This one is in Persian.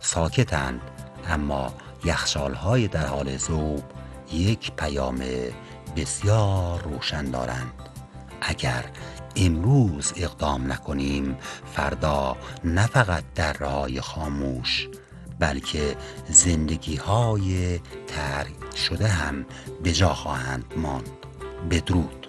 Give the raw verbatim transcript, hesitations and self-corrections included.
ساکتند، اما یخچال‌های در حال ذوب یک پیام بسیار روشن دارند. اگر امروز اقدام نکنیم، فردا نه فقط درهای خاموش بلکه زندگی‌های ترک شده هم به جا خواهند ماند. بدرود.